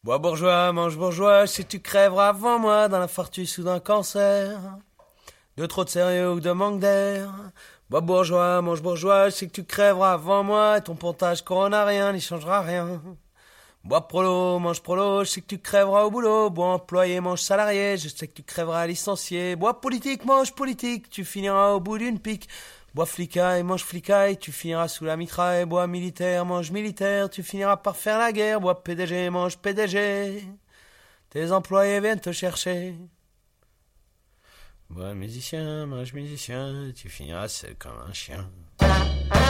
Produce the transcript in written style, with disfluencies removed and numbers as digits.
Bois bourgeois, mange bourgeois, je sais que tu crèveras avant moi d'un infarctus ou d'un cancer. De trop de sérieux ou de manque d'air. Bois bourgeois, mange bourgeois, je sais que tu crèveras avant moi et ton pontage coronarien n'y changera rien. Bois prolo, mange prolo, je sais que tu crèveras au boulot. Bois employé, mange salarié, je sais que tu crèveras licencié. Bois politique, mange politique, tu finiras au bout d'une pique. Bois flicaille, mange flicaille, tu finiras sous la mitraille. Bois militaire, mange militaire, tu finiras par faire la guerre. Bois PDG, mange PDG, tes employés viennent te chercher. Bois musicien, mange musicien, tu finiras seul comme un chien.